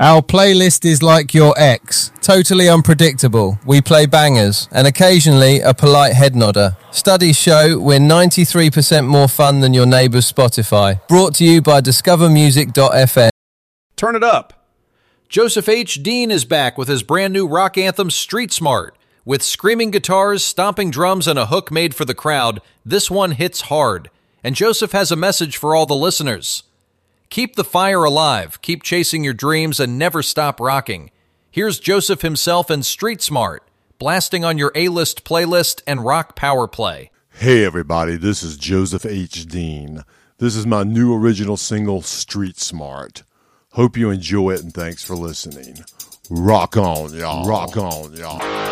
Our playlist is like your ex, totally unpredictable. We play bangers and occasionally a polite head nodder. Studies show we're 93% more fun than your neighbour's Spotify. Brought to you by discovermusic.fm. Turn it up. Joseph H. Dean is back with his brand new rock anthem Street Smart. With screaming guitars, stomping drums, and a hook made for the crowd, this one hits hard. And Joseph has a message for all the listeners. Keep the fire alive, keep chasing your dreams, and never stop rocking. Here's Joseph himself in Street Smart, blasting on your A-list playlist and rock power play. Hey everybody, this is Joseph H. Dean. This is my new original single, Street Smart. Hope you enjoy it and thanks for listening. Rock on, y'all. Rock on, y'all.